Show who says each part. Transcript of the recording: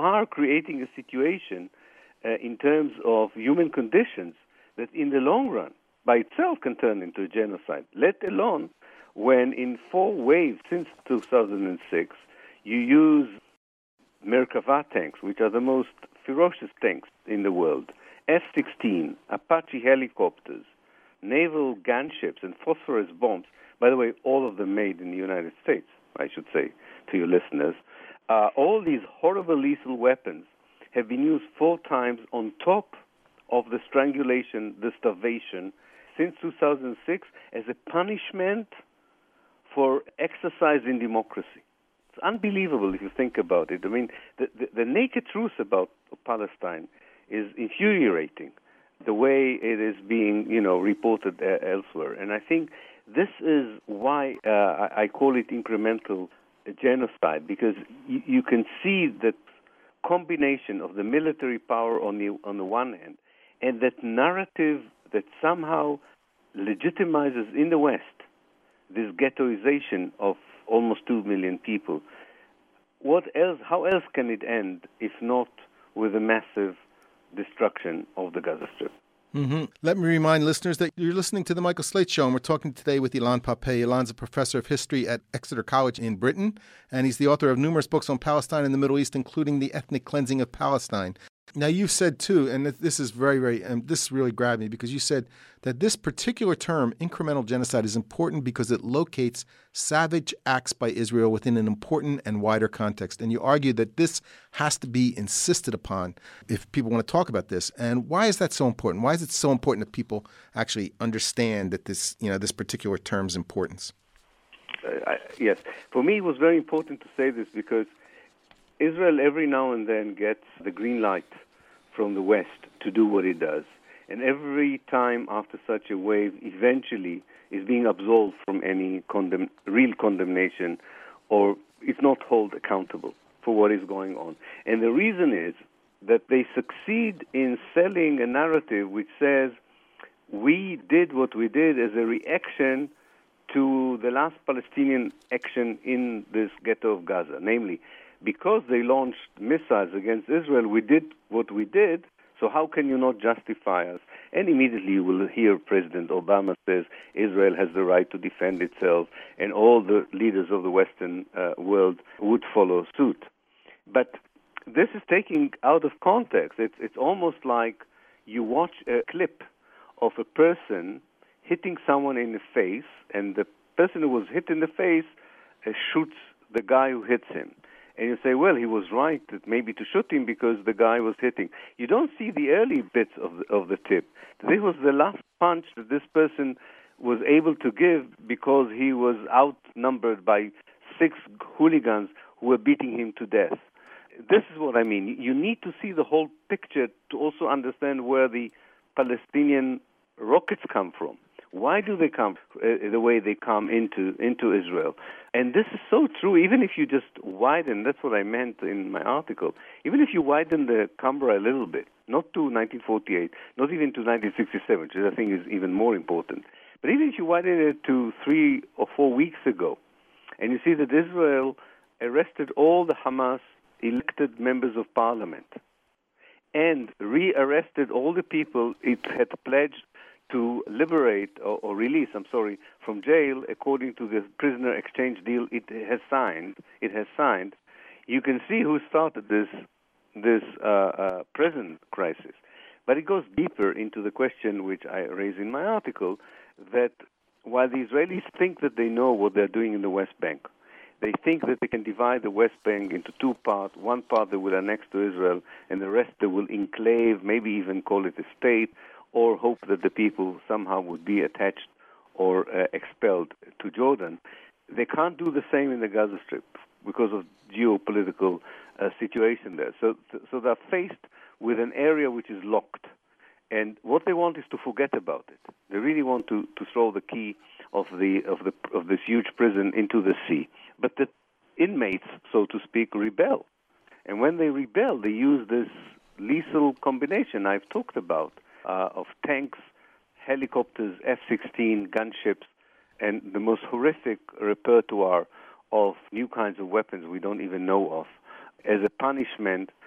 Speaker 1: are creating a situation in terms of human conditions that in the long run by itself can turn into a genocide, let alone when in 4 waves since 2006 you use Merkava tanks, which are the most ferocious tanks in the world, F-16, Apache helicopters, naval gunships, and phosphorus bombs. By the way, all of them made in the United States, I should say to your listeners. All these horrible lethal weapons have been used 4 times on top of the strangulation, the starvation, since 2006 as a punishment for exercising democracy. It's unbelievable if you think about it. I mean, the naked truth about Palestine is infuriating, the way it is being, reported elsewhere. And I think this is why I call it incremental genocide, because you can see that combination of the military power on the one hand and that narrative that somehow legitimizes in the West this ghettoization of almost 2 million people. What else? How else can it end if not with a massive destruction of the Gaza Strip?
Speaker 2: Mm-hmm. Let me remind listeners that you're listening to The Michael Slate Show, and we're talking today with Ilan Pappé. Ilan's a professor of history at Exeter College in Britain, and he's the author of numerous books on Palestine and the Middle East, including The Ethnic Cleansing of Palestine. Now, you've said, too, and this is this really grabbed me, because you said that this particular term, incremental genocide, is important because it locates savage acts by Israel within an important and wider context. And you argue that this has to be insisted upon if people want to talk about this. And why is that so important? Why is it so important that people actually understand that this particular term's importance?
Speaker 1: Yes. For me, it was very important to say this because Israel every now and then gets the green light from the West to do what it does. And every time after such a wave, eventually is being absolved from any real condemnation, or is not held accountable for what is going on. And the reason is that they succeed in selling a narrative which says, we did what we did as a reaction to the last Palestinian action in this ghetto of Gaza. Namely, because they launched missiles against Israel, we did what we did, so how can you not justify us? And immediately you will hear President Obama says Israel has the right to defend itself, and all the leaders of the Western world would follow suit. But this is taking out of context. It's almost like you watch a clip of a person hitting someone in the face, and the person who was hit in the face shoots the guy who hits him. And you say, well, he was right maybe to shoot him because the guy was hitting. You don't see the early bits of the tip. This was the last punch that this person was able to give because he was outnumbered by 6 hooligans who were beating him to death. This is what I mean. You need to see the whole picture to also understand where the Palestinian rockets come from. Why do they come the way they come into Israel? And this is so true, even if you just widen, that's what I meant in my article, even if you widen the camera a little bit, not to 1948, not even to 1967, which I think is even more important, but even if you widen it to 3 or 4 weeks ago, and you see that Israel arrested all the Hamas elected members of parliament and re-arrested all the people it had pledged to liberate or release, from jail, according to the prisoner exchange deal it has signed, you can see who started this present crisis. But it goes deeper into the question which I raise in my article, that while the Israelis think that they know what they're doing in the West Bank, they think that they can divide the West Bank into 2 parts. One part they will annex to Israel, and the rest they will enclave, maybe even call it a state, or hope that the people somehow would be attached or expelled to Jordan. They can't do the same in the Gaza Strip because of geopolitical situation there. So they're faced with an area which is locked. And what they want is to forget about it. They really want to throw the key of this huge prison into the sea. But the inmates, so to speak, rebel. And when they rebel, they use this lethal combination I've talked about, of tanks, helicopters, F-16, gunships, and the most horrific repertoire of new kinds of weapons we don't even know of, as a punishment